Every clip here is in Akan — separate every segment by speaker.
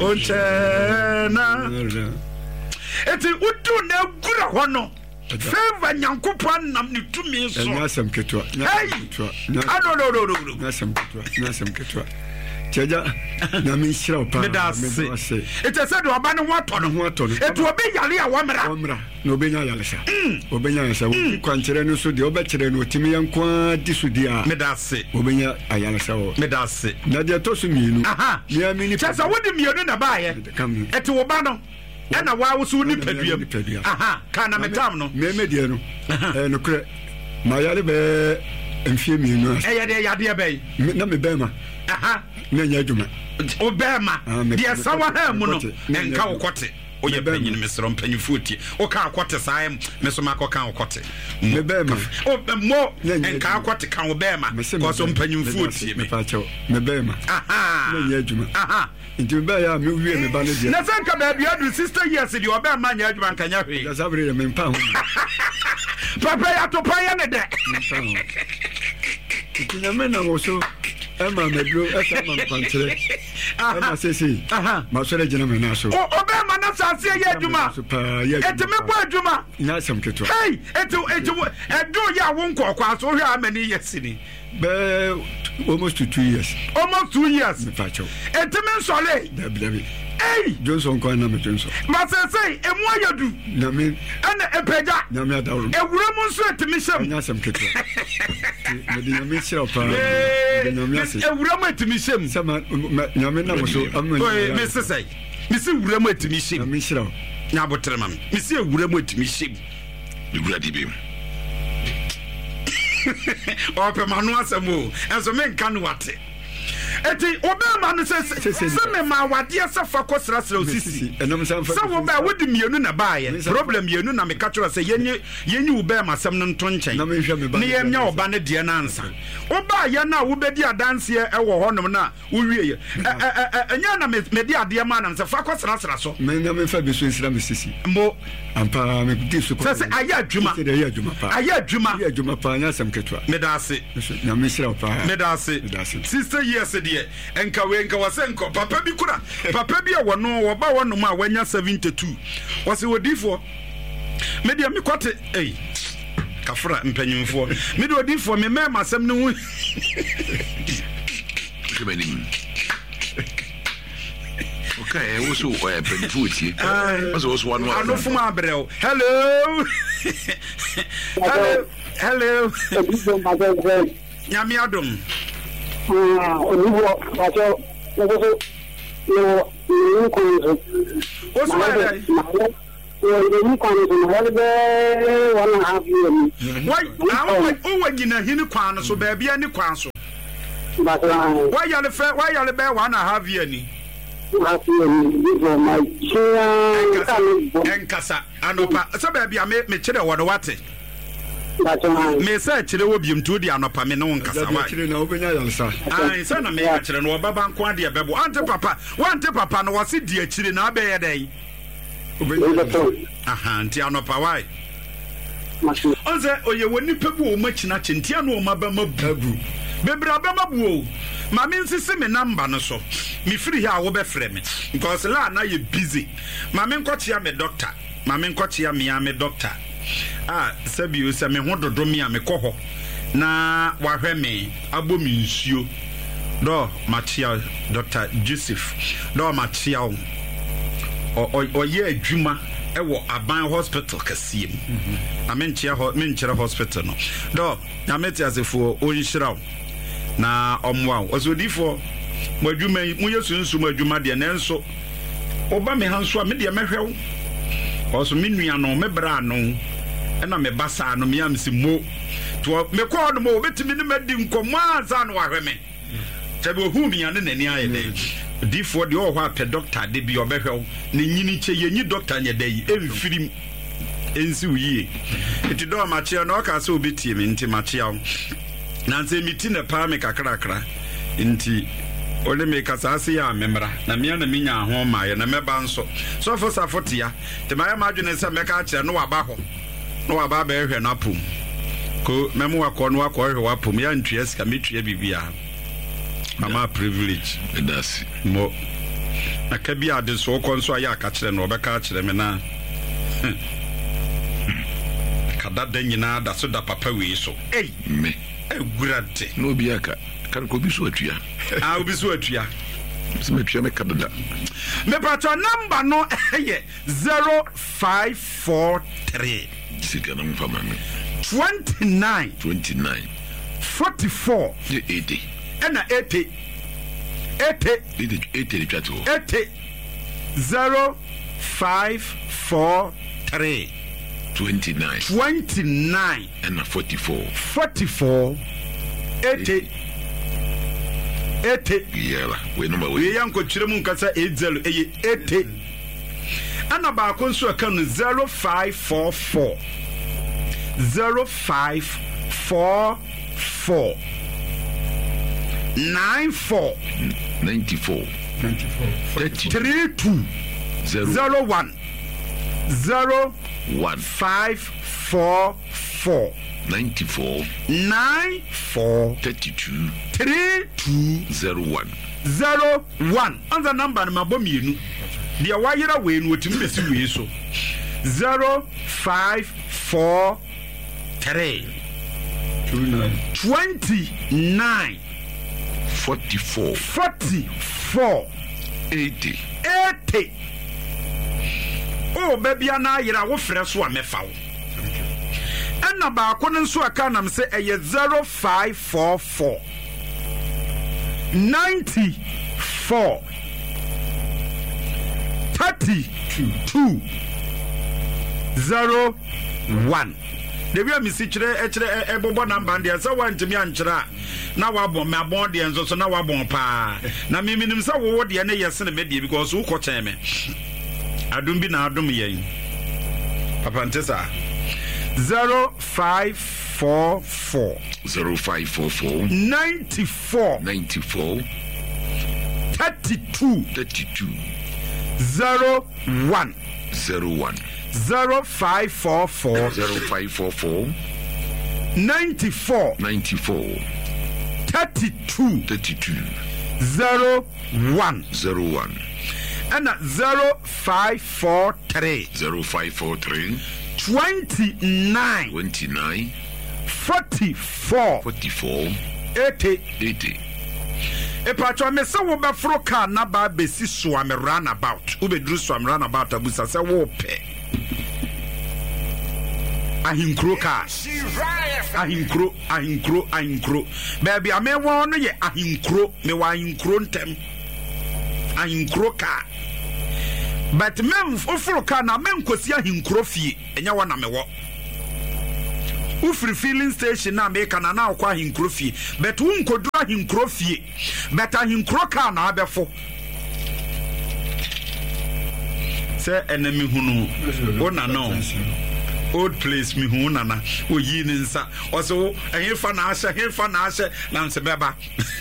Speaker 1: Onchena. Eti utu na gura hono. Favor Nyankopon nam ni tumi so.
Speaker 2: Nasam ketwa.
Speaker 1: No.
Speaker 2: Nasam ketwa. Chaja na mi shira pa.
Speaker 1: Medase. It is said oba ne ho ato. Etu obi yale a wamra.
Speaker 2: No be nya yale sha. Obenya yale sha. Wo kwankyere no so de obekere no timi yankwa disudi a.
Speaker 1: Medase.
Speaker 2: Obenya ayale sha wo.
Speaker 1: Medase.
Speaker 2: Na de to so mienu.
Speaker 1: Aha.
Speaker 2: Mia mi ni.
Speaker 1: Chesa wodi mienu na ba ye. Etu oba no. Ena wa wo so ni paduam. Aha. Kana metam no.
Speaker 2: Me de no. No kre. Ma yale be mfie mienu.
Speaker 1: De yade be.
Speaker 2: Na me be ma.
Speaker 1: Aha.
Speaker 2: Na nya adwuma.
Speaker 1: Obema. Dia sawa ha mu no. Enka wokote. Oye panyin mesro mpanyifo tie. O ka akote saem meso makoka akote.
Speaker 2: Me be ma.
Speaker 1: O mo enka akote kan obema. Ko so mpanyifo tie me.
Speaker 2: Me be ma.
Speaker 1: Aha.
Speaker 2: Na nya adwuma.
Speaker 1: Aha.
Speaker 2: Nti be ya me wie me ba ne dia.
Speaker 1: Na sanka ba bia du sister years di obema nya adwuma kan nya hwe.
Speaker 2: Da sabre ya me mpa ho.
Speaker 1: Papa ya to pa ya ne de.
Speaker 2: Nti me na wo so Emma medlo esa ma kwankyere. Emma sesi. Ma so regina me na so.
Speaker 1: Obema na sase ye adwuma. Eti me kwa adwuma.
Speaker 2: Nya asem keto.
Speaker 1: Hey, edu ya wo nkokwa so hwe amani yesini.
Speaker 2: Be almost 2 years.
Speaker 1: Almost 2 years.
Speaker 2: Me facho.
Speaker 1: Eti me nsole.
Speaker 2: Dabi.
Speaker 1: Hey,
Speaker 2: Johnson kwa na me Johnson.
Speaker 1: Ma sese emu ayadu.
Speaker 2: Na me
Speaker 1: ana epeja.
Speaker 2: Na me adawro.
Speaker 1: Ewura mu nso eti me hyem.
Speaker 2: Nya asem keto. Me di na me shira pa.
Speaker 1: Ewura mu eti me hyem.
Speaker 2: Sama na me na mo so amma.
Speaker 1: Me sese. Me si wura mu eti me hyem.
Speaker 2: Na me shira.
Speaker 1: Nya botre mam. Me si ewura mu eti me hyem.
Speaker 3: Ewura di be.
Speaker 1: Ope manu asemo. Enso me nka no wate. Eti obema no se me ma wade asa fa kosrasra osisi.
Speaker 2: Enom san fa.
Speaker 1: Sa wo ba wodi mienu na ba ye. Problem mienu na me ka tro se yenye obema asem no nto nchen.
Speaker 2: Na me hwa me ba.
Speaker 1: Ne yemnya oba ne de na ansa. Oba ye na wo bedi adanse e wo honom na wo wie ye. Enya na me de ade ma na se fa kosrasra so.
Speaker 2: Me na me fa be so nsira me sisi.
Speaker 1: Mo
Speaker 2: ampa me di so ko.
Speaker 1: Se aya adwuma.
Speaker 2: Se de aya adwuma pa.
Speaker 1: Aya adwuma.
Speaker 2: Aya adwuma pa nya asem ketwa.
Speaker 1: Me da ase.
Speaker 2: Na me shira pa.
Speaker 1: Me da ase. Sister years de enka wasenko papa bi kura papa bi a wono wo ba wono ma wanya 72 wose wodifo media me kwate kafra mpanyimfo media wodifo me mema asem ne hu
Speaker 3: kebenim okay wo penfuti was one
Speaker 1: anofuma abrel hello nyame adom me say chire wo biem tu di anopa me no nkasa wa
Speaker 2: chire na obenya yansa
Speaker 1: ai say na me ya chire no baba nko ade bebo ante papa no wase di chire na abeye dai aha nti anopa wai onze oye woni pebu o machina chentia no o maba mabu bebra ba mabu o ma me nsisi me number no so me free here wo be frɛ me because la na ye busy ma me nkochia me doctor ma me nkochia me doctor sabi o se me ho dodo me amekoho na wahwe me abomi nsuo do Machia Dr. Joseph do Machia o ye adwuma ewo Aban Hospital kasiem amenchia hospital no do na meti asefo o nhiraw na omwa osodifo mo adwuma mu yesu mo adwuma de na enso oba me hanso a me de mehwew oso me nua no me bra no ena me basa no me am si mo to me ko no mo betimi ne madi nkomo anza no wahwe me tabe ohu mi ane nani aye de difo de o ho apɛ doctor de bi obehwew ne nyini che yenyi doctor nya dai emfirim ensi uye eti do Machia no ka se obetie me nti Machia na nse miti na pa me kakrakra nti ole me kasase ya memra na me na minya ho ma ye na meba nso so fo safotia te ma ya madwene se me ka kire no waba ho no waba ba ehwe na pum ko memu wakọ no wakọ ehwe wapum ya ntua sika metua bibia mama privilege
Speaker 3: that's
Speaker 1: mo akabi ade so konso aya aka kire no obeka kire me na kada da nyina da so da papa we so
Speaker 3: me
Speaker 1: egurade
Speaker 3: no bi aka kan ko bi so atua
Speaker 1: obi so atua
Speaker 3: so atua me kada da
Speaker 1: me pato number no ye 0543
Speaker 3: sika na mfama me
Speaker 1: 29 44
Speaker 3: 80
Speaker 1: ena 80
Speaker 3: chato
Speaker 1: 0543 29
Speaker 3: and 44
Speaker 1: 80
Speaker 3: yela we number
Speaker 1: we yanko chiremu nkasa 80 ana ba ko nso aka no 0544 94 32 01 0544
Speaker 3: 94 32
Speaker 1: 01 anza number na mabomienu dia wayira we no otimi besi we so 0543 29 44 80 oh baby ana yira wo frɛ so a mefa wo ana ba ko nso aka nam se eye 0544 94 32 01 Debi amisi kire ebobo number ndia sa wantimi ankyira na wabon me abon de enzo so na wabon pa na miminim sa wo de na yesene me de because wo kochen me adum bi na adum yen papa ntesa 0544 94 32 01 0544 94 32 01 and 0543 29 44 80 Epacho me se wo be fro car na ba besi so am run about wo be dru so am run about abusa se wo pe ahinkro car ahinkro baby ame won no ye ahinkro me wa ahinkro ntem ahinkro car but mem fro car na men kosi ahinkro fie enya wona me wo ufri filling station na make na na akwa hinkro fie but unkodura hinkro fie but hinkro car na abefo say enemy hunu ona no old place mi hu nana oyi ni nsa oso ehefa na ahye na nse beba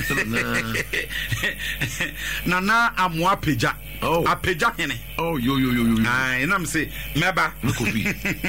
Speaker 1: nana amwa peja apeja hene
Speaker 3: yo
Speaker 1: ai na mse meba
Speaker 3: na kofi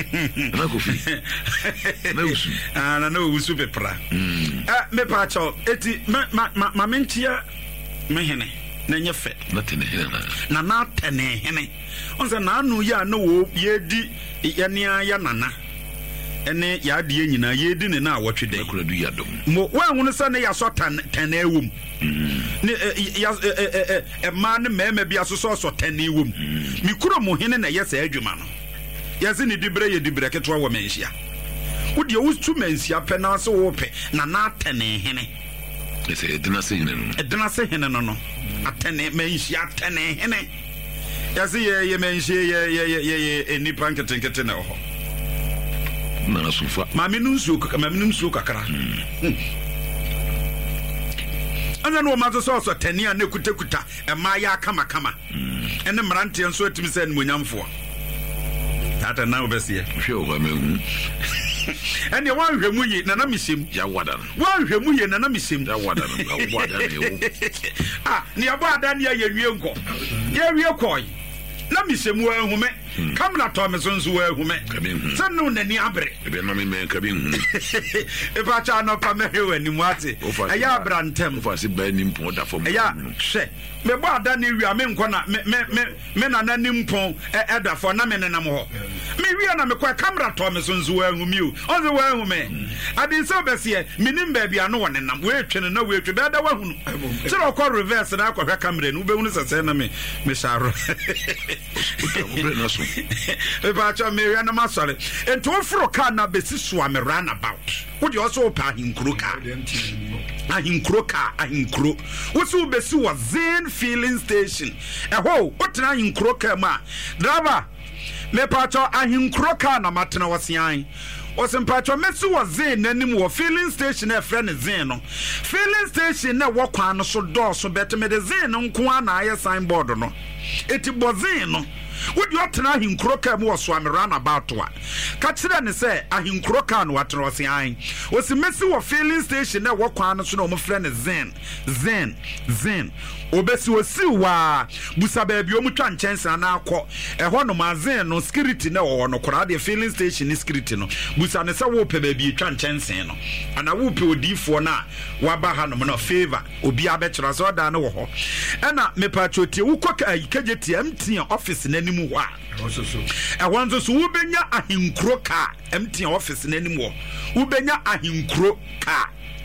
Speaker 3: na usu
Speaker 1: na no usu pepra me pa cho eti ma mentia me hene na nyefe
Speaker 3: na tene
Speaker 1: na tene hene onse na anu ya no wo yedi yania ya nana ene ya de nyina yedi ne na awotwe den
Speaker 3: akura du yadom
Speaker 1: mo wanhunu se ne ya so tene ewum ne ya ma ne mema bia so tene ewum mi kuro mo hene na yesa adwuma no yase ne dibre ketwa wo menhia wo de wo tu menhia pe na so wo pe na tene hene
Speaker 3: ese edina se hene no atene menhia tene hene yase ye menhia ye enipa nketenkete na ho na sufa mami nunsu kakra ana no mazo so tani a ne kutakuta e ma ya kama ene mrante enso atimi se ne monyamfo tata na obesie hwe o ba mehu ene wanhwe mu yi na na misim ya wada
Speaker 1: wanhwe mu yi na na misim
Speaker 3: ya wada ne wo
Speaker 1: ni abo ada ne ya wie nko ya wie koi na misemu anhume
Speaker 3: kamera to me so nso wa hume se no nani abre
Speaker 4: ebe no me men ka bi hu
Speaker 3: e ba cha no pa me hewe ni mu ate eya abrantem
Speaker 4: fa se ba ni mpon da fom
Speaker 3: eya hwe me bo ada ni wi ame nko na me na na ni mpon eda fo na me nenam ho me wi na me kwa kamera to me so nso wa humi o onzo wa hume ade so bese minim ba bia no wonenam we twe na we twe be da wa hunu chiro ko reverse na akwa kamera no be hunu sese na me sharo e ba cha me wi na masore ento ofro ka na besi so am run about what you also pa hinkro ka ahinkro wosu besi wa Zen filling station eho otena ahinkro ka ma driver me pa cha ahinkro ka na matena wasian Osempacho mesi wa Zen nanim wo filling station e friend Zen no filling station na wo kwan no so do so beteme de Zen no nko ana aye signboard no eti bo Zen no wodi otena ahinkroka mu so am run about wa ka kire ne se ahinkroka no watena wose an osi mesi wo filling station na wo kwan no so no mo friend Zen obesi osi wa busa ba bi o mu twa nchense na akọ eho no ma Zen no security na wo no kora de filling station ni security no busa ne se wo pe ba bi twa nchense no ana wo pe odifo na wa ba ha no no favor obi abekira so da na wo ho ena mepacho tie wo kọ kaje TMT office na nim ho a ehwanzo so wo benya ahinkro ka MT office na nim ho wo benya ahinkro ka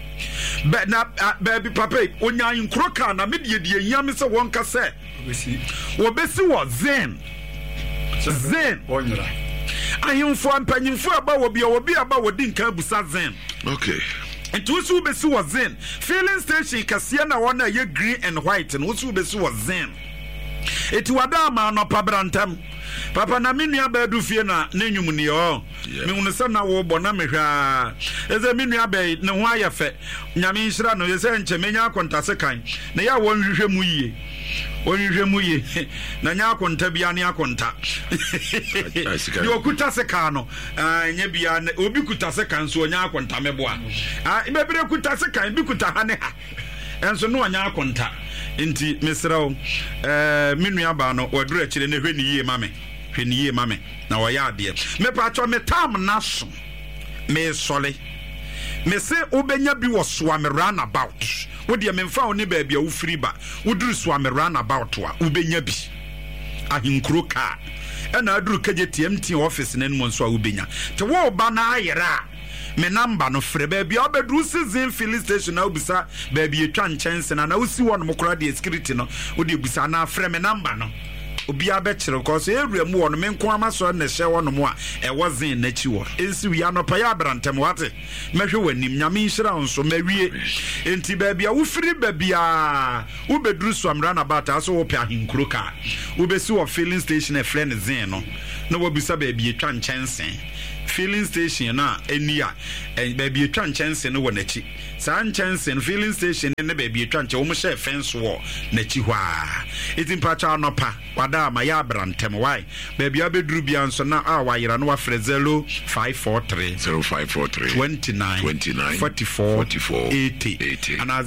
Speaker 3: baby papa onya ahinkro ka na me de yam se won ka se wo besi wo Zen
Speaker 2: onyra
Speaker 3: ahimfo ampanyimfo aba wo bia obi aba wo di nkan busa Zen
Speaker 4: okay
Speaker 3: and to besi wo Zen filling station kase na wona ye green and white and wo besi wo Zen eti wada ma no pabrantam papa na menua ba du fie na nenwum ne o me hunu se na wo bo na mehwa eze menua ba ne ho ayefe nyame nhira no ye se nche menya akontase kan na ya wo nhwehwe mu ye na nya akonta bia ne akonta yo kuta se kan no nya bia obi kuta se kan so nya akonta meboa ibebere kuta se kan bi kuta ha ne ha enso no nya akonta inti mesrawo menua ba no waduru akire ne hwani yie mame na wo ya ade me pacho me tam na so me sole me se obenya bi wo so am run about wo de me mfa oni ba bia wo free ba wo duru so am run about wa obenya bi ahinkro ka na aduru kaje TMT office na nmo nso a obenya te wo ba na ayera me number no frɛ baby obedru season filling station na obisa baby etwa nchense na usi won mokora de security no wo de obisa na frɛ me number no obi abekire cause ewura mu won me nko amaso na hye won mo a ɛwɔ Zen na chi wo ensi wi anopa ya abrantem wate mehwe wanim nyame nhira nso mawie enti baby a wo firi baby a wo bedru so amra na bata so wo pe ahinkro ka wo besi wo filling station e frɛ ne Zen no na wo bisa baby etwa nchense filling station na enia baby etwa nchense no wɔ nachi saa nchense no filling station ne baby etwa nche wo mo hye fence wo nachi hwa eti mpacha anopa wada ma ya abrantem why baby abedru bia nso na wayera no wafrɛ 0543 29 44 80 and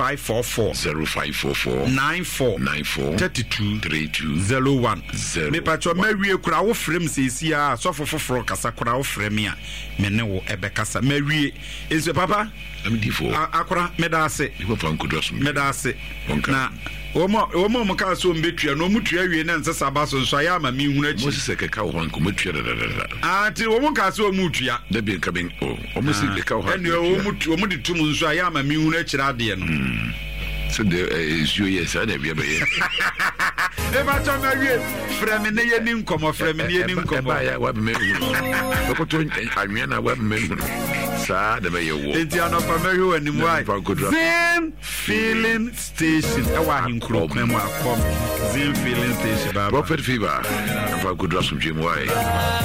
Speaker 3: 0544 94 32 01 me pacho mawie kura wo frem sesia so fofoforo kasa kura wo frem a me ne wo ebekasa mawie enso papa
Speaker 4: amdifo
Speaker 3: akora medase medase na omo mo ka so mbetua no mutua wie na nsesa ba so nso ya ma mi hunu achi
Speaker 4: mo se keka wo nko metua da
Speaker 3: ti omo ka so mutua
Speaker 4: da bi nka ben omo se keka wo
Speaker 3: ene omo de tum nso ya ma mi hunu achi rade no
Speaker 4: so de issue yes na bia ba ye
Speaker 3: e ba to na wie frame ne ye ni nkomo frame ne ye ni nkomo
Speaker 4: ba ya wa me hunu ko to anwia na wa me hunu sa de be ye wo
Speaker 3: enti anopa me hwe ani mu ai Zen filling station e wa hinkro kwem akom Zen filling station baba
Speaker 4: Prophet Fever fa good rasum jemu ai